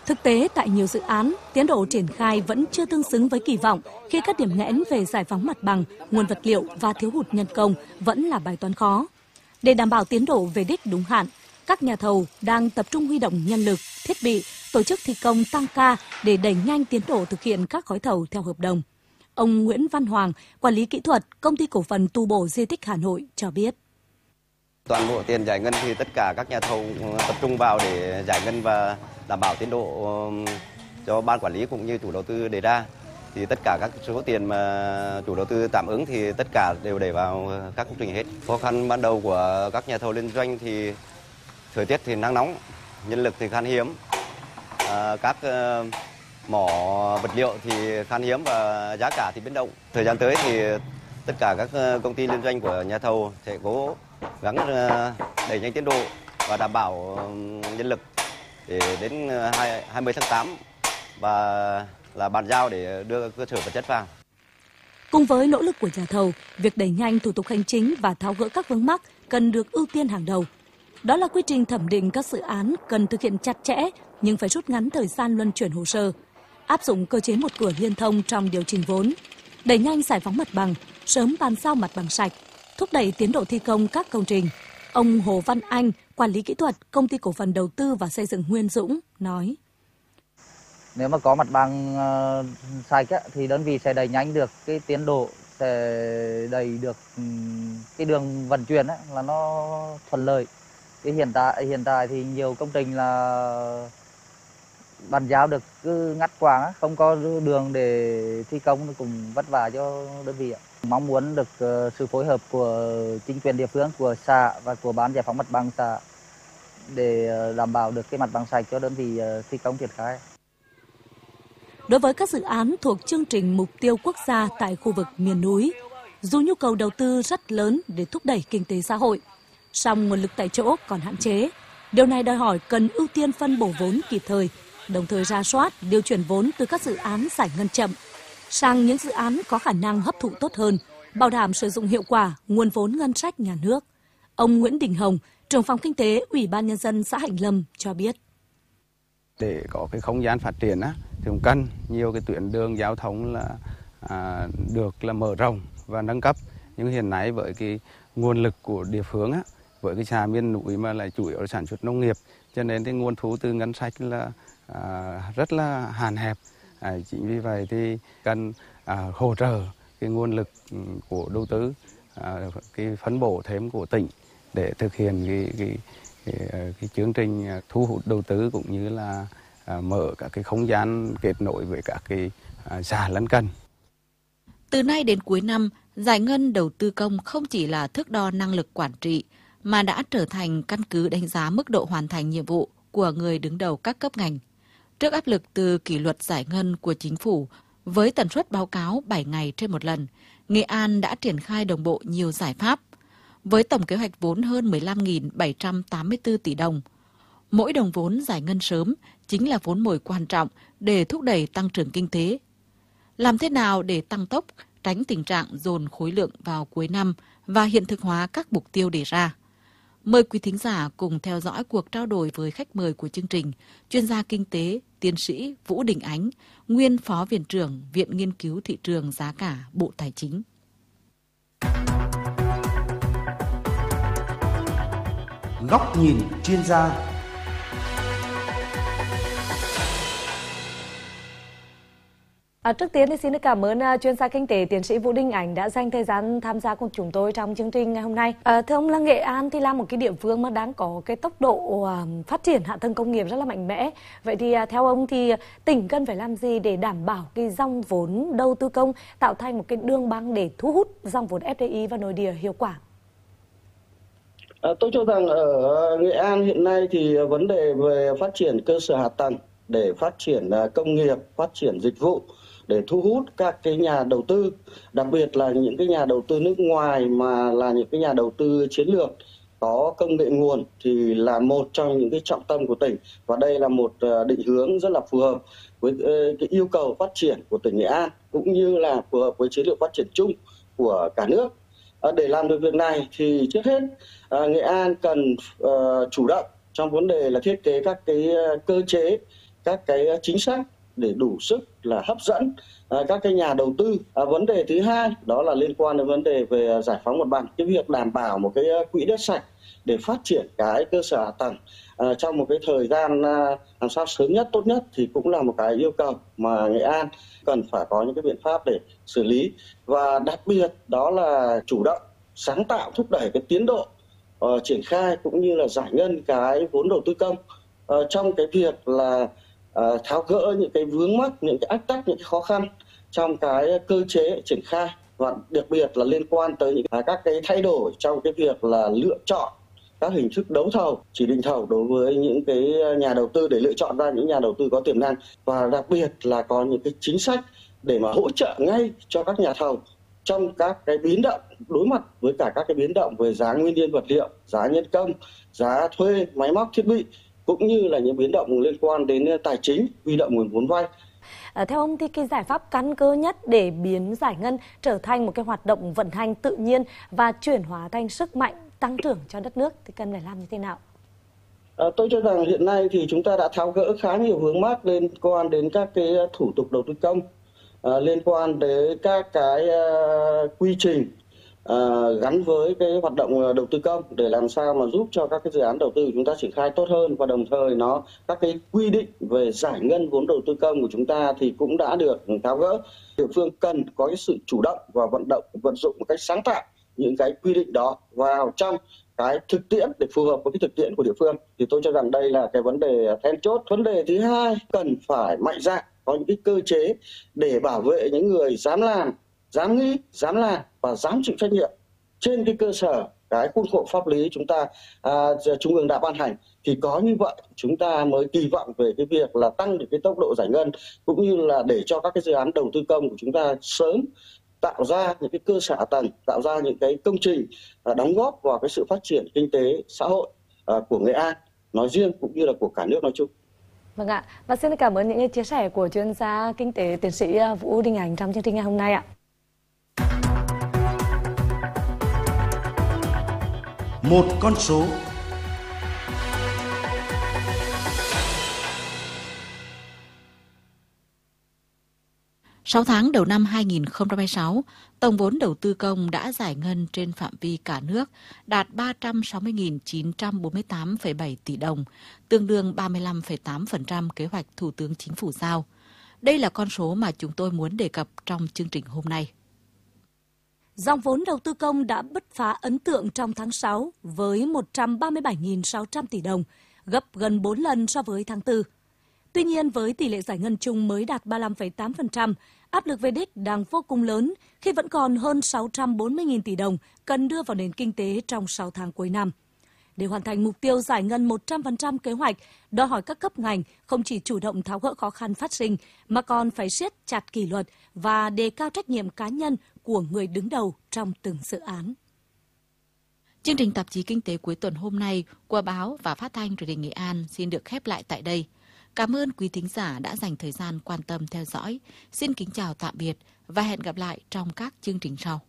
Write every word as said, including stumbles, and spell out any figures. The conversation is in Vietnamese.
Thực tế, tại nhiều dự án, tiến độ triển khai vẫn chưa tương xứng với kỳ vọng khi các điểm nghẽn về giải phóng mặt bằng, nguồn vật liệu và thiếu hụt nhân công vẫn là bài toán khó. Để đảm bảo tiến độ về đích đúng hạn, các nhà thầu đang tập trung huy động nhân lực, thiết bị, tổ chức thi công tăng ca để đẩy nhanh tiến độ thực hiện các gói thầu theo hợp đồng. Ông Nguyễn Văn Hoàng, quản lý kỹ thuật, Công ty Cổ phần Tu bổ Di tích Hà Nội cho biết. Toàn bộ tiền giải ngân thì tất cả các nhà thầu tập trung vào để giải ngân và đảm bảo tiến độ cho ban quản lý cũng như chủ đầu tư đề ra. Thì tất cả các số tiền mà chủ đầu tư tạm ứng thì tất cả đều để vào các công trình hết. Khó khăn ban đầu của các nhà thầu liên doanh thì thời tiết thì nắng nóng, nhân lực thì khan hiếm, à, các uh, mỏ vật liệu thì khan hiếm và giá cả thì biến động. Thời gian tới thì tất cả các công ty liên doanh của nhà thầu sẽ cố gắng đẩy nhanh tiến độ và đảm bảo nhân lực để đến hai mươi tháng tám và là bàn giao để đưa cơ sở vật chất vào. Cùng với nỗ lực của nhà thầu, việc đẩy nhanh thủ tục hành chính và tháo gỡ các vướng mắc cần được ưu tiên hàng đầu. Đó là quy trình thẩm định các dự án cần thực hiện chặt chẽ nhưng phải rút ngắn thời gian luân chuyển hồ sơ, áp dụng cơ chế một cửa liên thông trong điều chỉnh vốn, đẩy nhanh giải phóng mặt bằng, sớm bàn giao mặt bằng sạch, thúc đẩy tiến độ thi công các công trình. Ông Hồ Văn Anh, quản lý kỹ thuật, Công ty Cổ phần Đầu tư và Xây dựng Nguyên Dũng nói: Nếu mà có mặt bằng uh, sạch á, thì đơn vị sẽ đẩy nhanh được cái tiến độ, sẽ đẩy được um, cái đường vận chuyển á, là nó thuận lợi. Cái hiện tại hiện tại thì nhiều công trình là bàn giao được cứ ngắt quãng á, không có đường để thi công cũng vất vả cho đơn vị ạ. Mong muốn được uh, sự phối hợp của chính quyền địa phương, của xã và của ban giải phóng mặt bằng xã để uh, đảm bảo được cái mặt bằng sạch cho đơn vị uh, thi công triển khai. Đối với các dự án thuộc chương trình mục tiêu quốc gia tại khu vực miền núi, dù nhu cầu đầu tư rất lớn để thúc đẩy kinh tế xã hội, song nguồn lực tại chỗ còn hạn chế. Điều này đòi hỏi cần ưu tiên phân bổ vốn kịp thời, đồng thời rà soát, điều chuyển vốn từ các dự án giải ngân chậm sang những dự án có khả năng hấp thụ tốt hơn, bảo đảm sử dụng hiệu quả nguồn vốn ngân sách nhà nước. Ông Nguyễn Đình Hồng, trưởng phòng kinh tế Ủy ban Nhân dân xã Hạnh Lâm cho biết. Để có cái không gian phát triển á, thì cũng cần nhiều cái tuyến đường giao thông là à, được là mở rộng và nâng cấp. Nhưng hiện nay với cái nguồn lực của địa phương á, với cái xã miền núi mà lại chủ yếu là sản xuất nông nghiệp, cho nên cái nguồn thu từ ngân sách là à, rất là hạn hẹp. À, chính vì vậy thì cần à, hỗ trợ cái nguồn lực của đầu tư, à, cái phân bổ thêm của tỉnh để thực hiện cái, cái, cái, cái chương trình thu hút đầu tư cũng như là à, mở các cái không gian kết nối với các cái à, xã lân cận. Từ nay đến cuối năm, giải ngân đầu tư công không chỉ là thước đo năng lực quản trị mà đã trở thành căn cứ đánh giá mức độ hoàn thành nhiệm vụ của người đứng đầu các cấp ngành. Trước áp lực từ kỷ luật giải ngân của chính phủ với tần suất báo cáo bảy ngày trên một lần, Nghệ An đã triển khai đồng bộ nhiều giải pháp. Với tổng kế hoạch vốn hơn mười lăm nghìn bảy trăm tám mươi tư tỷ đồng, mỗi đồng vốn giải ngân sớm chính là vốn mồi quan trọng để thúc đẩy tăng trưởng kinh tế. Làm thế nào để tăng tốc, tránh tình trạng dồn khối lượng vào cuối năm và hiện thực hóa các mục tiêu đề ra? Mời quý thính giả cùng theo dõi cuộc trao đổi với khách mời của chương trình, chuyên gia kinh tế, tiến sĩ Vũ Đình Ánh, nguyên Phó Viện trưởng Viện Nghiên cứu Thị trường Giá cả Bộ Tài chính. Góc nhìn chuyên gia. À, trước tiên thì xin được cảm ơn uh, chuyên gia kinh tế tiến sĩ Vũ Đình Ánh đã dành thời gian tham gia cùng chúng tôi trong chương trình ngày hôm nay. À, thưa ông, là Nghệ An thì là một cái địa phương mà đang có cái tốc độ uh, phát triển hạ tầng công nghiệp rất là mạnh mẽ. Vậy thì uh, theo ông thì tỉnh cần phải làm gì để đảm bảo cái dòng vốn đầu tư công tạo thành một cái đường băng để thu hút dòng vốn ép đê i vào nội địa hiệu quả? À, tôi cho rằng ở Nghệ An hiện nay thì vấn đề về phát triển cơ sở hạ tầng để phát triển công nghiệp, phát triển dịch vụ, để thu hút các cái nhà đầu tư, đặc biệt là những cái nhà đầu tư nước ngoài mà là những cái nhà đầu tư chiến lược có công nghệ nguồn thì là một trong những cái trọng tâm của tỉnh, và đây là một định hướng rất là phù hợp với cái yêu cầu phát triển của tỉnh Nghệ An cũng như là phù hợp với chiến lược phát triển chung của cả nước. Để làm được việc này thì trước hết Nghệ An cần chủ động trong vấn đề là thiết kế các cái cơ chế, các cái chính sách để đủ sức là hấp dẫn à, các cái nhà đầu tư. À, vấn đề thứ hai đó là liên quan đến vấn đề về giải phóng mặt bằng, cái việc đảm bảo một cái quỹ đất sạch để phát triển cái cơ sở hạ tầng à, trong một cái thời gian à, làm sao sớm nhất tốt nhất thì cũng là một cái yêu cầu mà Nghệ An cần phải có những cái biện pháp để xử lý. Và đặc biệt đó là chủ động sáng tạo thúc đẩy cái tiến độ uh, triển khai cũng như là giải ngân cái vốn đầu tư công uh, trong cái việc là uh, tháo gỡ những cái vướng mắc, những cái ách tắc, những cái khó khăn trong cái cơ chế triển khai, và đặc biệt là liên quan tới những uh, các cái thay đổi trong cái việc là lựa chọn các hình thức đấu thầu, chỉ định thầu đối với những cái nhà đầu tư để lựa chọn ra những nhà đầu tư có tiềm năng, và đặc biệt là có những cái chính sách để mà hỗ trợ ngay cho các nhà thầu trong các cái biến động, đối mặt với cả các cái biến động về giá nguyên nhiên vật liệu, giá nhân công, giá thuê máy móc thiết bị, cũng như là những biến động liên quan đến tài chính, huy động nguồn vốn vay. À, theo ông thì cái giải pháp căn cơ nhất để biến giải ngân trở thành một cái hoạt động vận hành tự nhiên và chuyển hóa thành sức mạnh tăng trưởng cho đất nước thì cần phải làm như thế nào? À, tôi cho rằng hiện nay thì chúng ta đã tháo gỡ khá nhiều vướng mắc liên quan đến các cái thủ tục đầu tư công, à, liên quan đến các cái uh, quy trình uh, gắn với cái hoạt động đầu tư công để làm sao mà giúp cho các cái dự án đầu tư của chúng ta triển khai tốt hơn, và đồng thời nó các cái quy định về giải ngân vốn đầu tư công của chúng ta thì cũng đã được tháo gỡ. Địa phương cần có cái sự chủ động và vận động vận dụng một cách sáng tạo những cái quy định đó vào trong cái thực tiễn để phù hợp với cái thực tiễn của địa phương, thì tôi cho rằng đây là cái vấn đề then chốt. Vấn đề thứ hai, cần phải mạnh dạn có những cái cơ chế để bảo vệ những người dám làm, dám nghĩ, dám làm và dám chịu trách nhiệm trên cái cơ sở cái khuôn khổ pháp lý chúng ta à, trung ương đã ban hành. Thì có như vậy chúng ta mới kỳ vọng về cái việc là tăng được cái tốc độ giải ngân, cũng như là để cho các cái dự án đầu tư công của chúng ta sớm tạo ra những cái cơ sở hạ tầng, tạo ra những cái công trình à, đóng góp vào cái sự phát triển kinh tế xã hội à, của Nghệ An nói riêng cũng như là của cả nước nói chung. Vâng ạ, và xin cảm ơn những chia sẻ của chuyên gia kinh tế tiến sĩ Vũ Đình Ánh trong chương trình ngày hôm nay ạ. Một con số. sáu tháng đầu năm hai nghìn không trăm hai mươi sáu, tổng vốn đầu tư công đã giải ngân trên phạm vi cả nước đạt ba trăm sáu mươi nghìn chín trăm bốn mươi tám phẩy bảy tỷ đồng, tương đương ba mươi lăm phẩy tám phần trăm kế hoạch Thủ tướng Chính phủ giao. Đây là con số mà chúng tôi muốn đề cập trong chương trình hôm nay. Dòng vốn đầu tư công đã bứt phá ấn tượng trong tháng sáu với một trăm ba mươi bảy nghìn sáu trăm tỷ đồng, gấp gần bốn lần so với tháng tư. Tuy nhiên, với tỷ lệ giải ngân chung mới đạt ba mươi lăm phẩy tám phần trăm, áp lực về đích đang vô cùng lớn khi vẫn còn hơn sáu trăm bốn mươi nghìn tỷ đồng cần đưa vào nền kinh tế trong sáu tháng cuối năm. Để hoàn thành mục tiêu giải ngân một trăm phần trăm kế hoạch, đòi hỏi các cấp ngành không chỉ chủ động tháo gỡ khó khăn phát sinh, mà còn phải siết chặt kỷ luật và đề cao trách nhiệm cá nhân của người đứng đầu trong từng dự án. Chương trình tạp chí Kinh tế cuối tuần hôm nay của báo và phát thanh truyền hình Nghệ An xin được khép lại tại đây. Cảm ơn quý thính giả đã dành thời gian quan tâm theo dõi. Xin kính chào tạm biệt và hẹn gặp lại trong các chương trình sau.